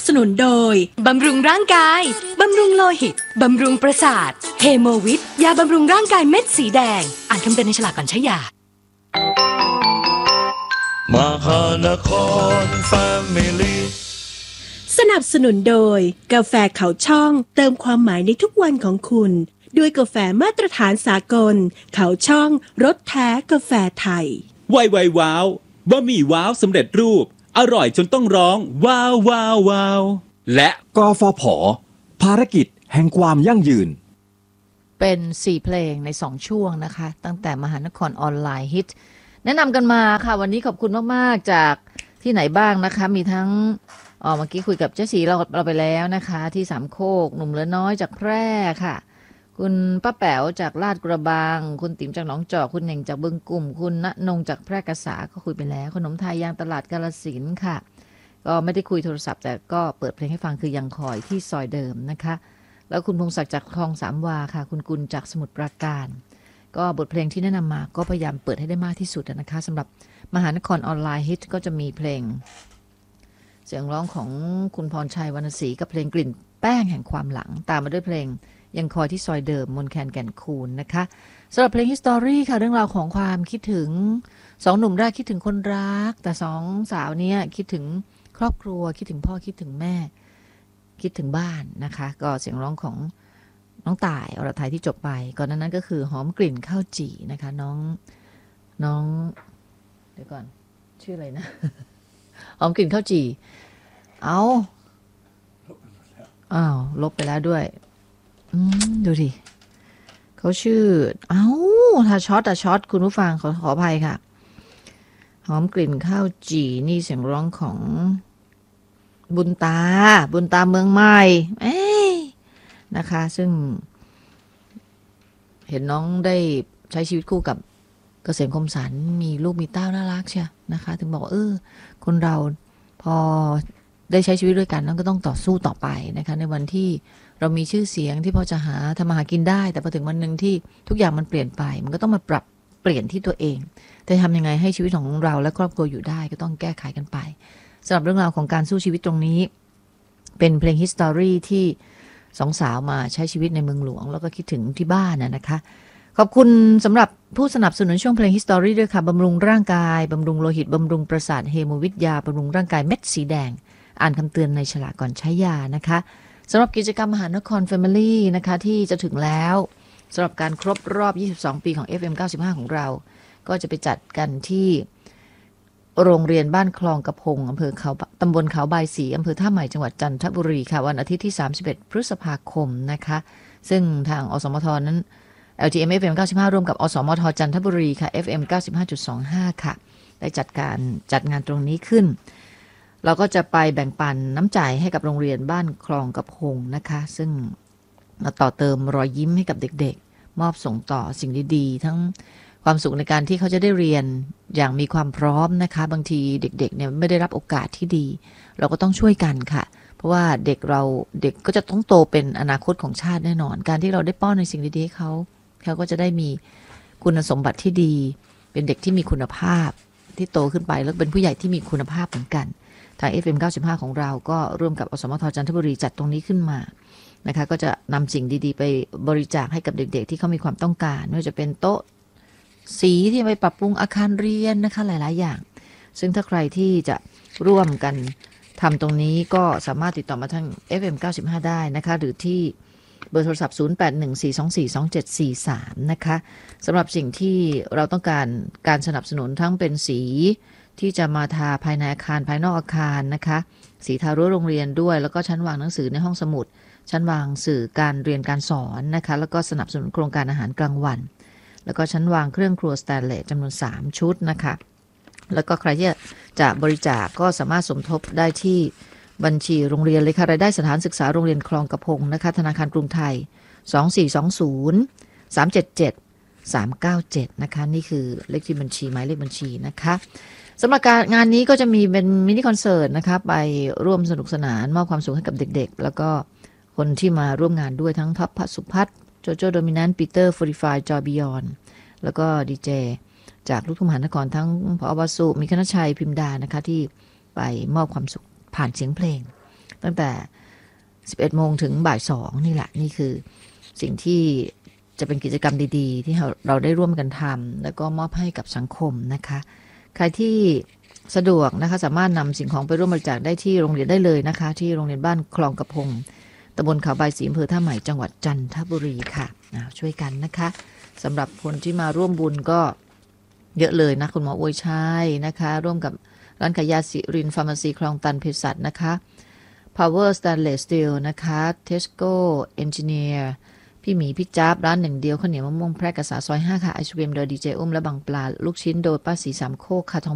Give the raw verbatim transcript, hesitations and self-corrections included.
สนุนโดยบำรุงร่างกายบำรุงโลหิตบำรุงประสาทเฮโมวิทยาบำรุงร่างกายเม็ดสีแดงอ่านคำเตือนในฉลากก่อนใช้ยามหานครแฟมิลี่สนับสนุนโดยกาแฟเขาช่องเติมความหมายในทุกวันของคุณด้วยกาแฟมาตรฐานสากลเขาช่องรสแท้กาแฟไทยไวไวว้าวบะหมี่ว้าวสำเร็จรูปอร่อยจนต้องร้องว้าวว้าวว้าวและกฟผ.ภารกิจแห่งความยั่งยืนเป็นสี่เพลงในสองช่วงนะคะตั้งแต่มหานครออนไลน์ฮิตแนะนำกันมาค่ะวันนี้ขอบคุณมากๆจากที่ไหนบ้างนะคะมีทั้งอ๋อเมื่อกี้คุยกับเจ๊สีเราเราไปแล้วนะคะที่สามโคกหนุ่มเหลือน้อยจากแพร่ค่ะคุณป้าแป๋วจากลาดกระบังคุณติ๋มจากหนองจอกคุณเหน่งจากบึงกุ่มคุณณนงจากแพร่กษาก็คุยไปแล้วขนมไทยยางตลาดกาฬสินธุ์ค่ะก็ไม่ได้คุยโทรศัพท์แต่ก็เปิดเพลงให้ฟังคือยังคอยที่ซอยเดิมนะคะแล้วคุณพงศักดิ์จากคลองสามวาค่ะคุณกุลจากสมุทรปราการก็บทเพลงที่แนะนำมาก็พยายามเปิดให้ได้มากที่สุดนะคะสำหรับมหานครออนไลน์ฮิตก็จะมีเพลงเสียงร้องของคุณพรชัยวรรณศรีกับเพลงกลิ่นแป้งแห่งความหลังตามมาด้วยเพลงยังคอยที่ซอยเดิมมนแคนแก่นคูนนะคะสำหรับเพลง History ค่ะเรื่องราวของความคิดถึงสองหนุ่มแรกคิดถึงคนรักแต่สองสาวเนี้ยคิดถึงครอบครัวคิดถึงพ่อคิดถึงแม่คิดถึงบ้านนะคะก็เสียงร้องของน้องต่ายอรไทยที่จบไปก่อนนั้นนั้นก็คือหอมกลิ่นข้าวจี่นะคะน้องน้องเดี๋ยวก่อนชื่ออะไรนะหอมกลิ่นข้าวจี่เอาอ้าวลบไปแล้วด้วยอืมดูดิเขาชื่อเอ้าถ้าช็อตอะช็อตคุณผู้ฟังขอขออภัยค่ะหอมกลิ่นข้าวจี่นี่เสียงร้องของบุญตาบุญตาเมืองใหม่เอ้นะคะซึ่งเห็นน้องได้ใช้ชีวิตคู่กับเกษมคมสันมีลูกมีเต้าน่ารักเชียวนะคะถึงบอกว่าเออคนเราพอได้ใช้ชีวิตด้วยกันนั้นก็ต้องต่อสู้ต่อไปนะคะในวันที่เรามีชื่อเสียงที่พอจะหาทำมาหากินได้แต่พอถึงวันหนึ่งที่ทุกอย่างมันเปลี่ยนไปมันก็ต้องมาปรับเปลี่ยนที่ตัวเองแต่ทำยังไงให้ชีวิตของเราและครอบครัวอยู่ได้ก็ต้องแก้ไขกันไปสำหรับเรื่องราวของการสู้ชีวิตตรงนี้เป็นเพลง History ที่สองสาวมาใช้ชีวิตในเมืองหลวงแล้วก็คิดถึงที่บ้านน่ะนะคะขอบคุณสำหรับผู้สนับสนุนช่วงเพลง History ด้วยค่ะบำรุงร่างกายบำรุงโลหิตบำรุงประสาทเฮโมวิทยาบำรุงร่างกายเม็ดสีแดงอ่านคำเตือนในฉลากก่อนใช้ยานะคะสำหรับกิจกรรมมหานคร Family นะคะที่จะถึงแล้วสำหรับการครบรอบยี่สิบสองปีของ เอฟ เอ็ม เก้าสิบห้า ของเราก็จะไปจัดกันที่โรงเรียนบ้านคลองกระพงอำเภอเขาตำบลเขาบายศรีอำเภอท่าใหม่จังหวัดจันทบุรีค่ะวันอาทิตย์ที่สามสิบเอ็ดพฤษภาคมนะคะซึ่งทางอสมทนั้น แอล ที เอ็ม เอฟ เอ็ม เก้าสิบห้าร่วมกับอสมทจันทบุรีค่ะ เอฟ เอ็ม เก้าสิบห้าจุดสองห้า ค่ะได้จัดการจัดงานตรงนี้ขึ้นเราก็จะไปแบ่งปันน้ำใจให้กับโรงเรียนบ้านคลองกระพงนะคะซึ่งเราต่อเติมรอยยิ้มให้กับเด็กๆมอบส่งต่อสิ่งดีๆทั้งความสุขในการที่เขาจะได้เรียนอย่างมีความพร้อมนะคะบางทีเด็กๆเนี่ยไม่ได้รับโอกาสที่ดีเราก็ต้องช่วยกันค่ะเพราะว่าเด็กเราเด็กก็จะต้องโตเป็นอนาคตของชาติแน่นอนการที่เราได้ป้อนในสิ่งดีๆให้เขาเขาก็จะได้มีคุณสมบัติที่ดีเป็นเด็กที่มีคุณภาพที่โตขึ้นไปแล้วเป็นผู้ใหญ่ที่มีคุณภาพเหมือนกันทาง เอฟ เอ็ม เก้าสิบห้า ของเราก็ร่วมกับอสมทจันทบุรีจัดตรงนี้ขึ้นมานะคะก็จะนำสิ่งดีๆไปบริจาคให้กับเด็กๆที่เขามีความต้องการไม่ว่าจะเป็นโต๊ะสีที่ไปปรับปรุงอาคารเรียนนะคะหลายๆอย่างซึ่งถ้าใครที่จะร่วมกันทำตรงนี้ก็สามารถติดต่อมาทาง เอฟ เอ็ม เก้าสิบห้า ได้นะคะหรือที่เบอร์โทรศัพท์ศูนย์ แปด หนึ่ง สี่ สอง สี่ สอง เจ็ด สี่ สามนะคะสำหรับสิ่งที่เราต้องการการสนับสนุนทั้งเป็นสีที่จะมาทาภายในอาคารภายนอกอาคารนะคะสีทารั้วโรงเรียนด้วยแล้วก็ชั้นวางหนังสือในห้องสมุดชั้นวางสื่อการเรียนการสอนนะคะแล้วก็สนับสนุนโครงการอาหารกลางวันแล้วก็ชั้นวางเครื่องครัวสแตนเลสจำนวนสามชุดนะคะแล้วก็ใครที่จะบริจาคก็สามารถสมทบได้ที่บัญชีโรงเรียนเลยค่ะรายได้สถานศึกษาโรงเรียนคลองกระพงนะคะธนาคารกรุงไทยสอง สี่ สอง ศูนย์ สาม เจ็ด เจ็ด สาม เก้า เจ็ดนะคะนี่คือเลขที่บัญชีหมายเลขบัญชีนะคะสำหรับการงานนี้ก็จะมีเป็นมินิคอนเสิร์ตนะคะไปร่วมสนุกสนานมอบความสุขให้กับเด็กๆแล้วก็คนที่มาร่วมงานด้วยทั้งท็อปพัสุพัฒน์โจโจโดมินันต์ปีเตอร์ฟอร์ตี้ไฟว์จอบิยอนแล้วก็ดีเจจากลูกทุ่งมหานครทั้งพอวสุมีคณชัยพิมดานะคะที่ไปมอบความสุขผ่านเสียงเพลงตั้งแต่สิบเอ็ดโมงถึงบ่ายสองนี่แหละนี่คือสิ่งที่จะเป็นกิจกรรมดีๆที่เราได้ร่วมกันทำแล้วก็มอบให้กับสังคมนะคะใครที่สะดวกนะคะสามารถนำสิ่งของไปร่วมบริจาคได้ที่โรงเรียนได้เลยนะคะที่โรงเรียนบ้านคลองกระพงตำบลเขาบายศรีอำเภอท่าใหม่จังหวัดจันทบุรีค่ะช่วยกันนะคะสำหรับคนที่มาร่วมบุญก็เยอะเลยนะคุณหมออวยชัยนะคะร่วมกับร้านขายยาสิรินฟาร์มาซีคลองตันเภสัชนะคะ Power Stainless Steel นะคะ Tesco Engineer พี่หมีพี่จ๊าบร้านหนึ่งเดียวข้าวเหนียวมะม่วงแพร่กษาซอยห้าค่ะไอศกรีมโดยดีเจอุ้มและบางปลาลูกชิ้นโดยป้าสีสามโคกค่ะ